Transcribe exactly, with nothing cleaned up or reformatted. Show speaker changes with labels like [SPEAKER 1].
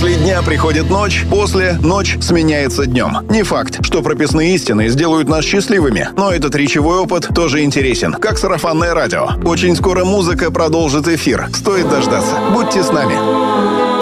[SPEAKER 1] После дня приходит ночь, после ночь сменяется днем. Не факт, что прописные истины сделают нас счастливыми, но этот речевой опыт тоже интересен, как сарафанное радио. Очень скоро музыка продолжит эфир. Стоит дождаться. Будьте с нами.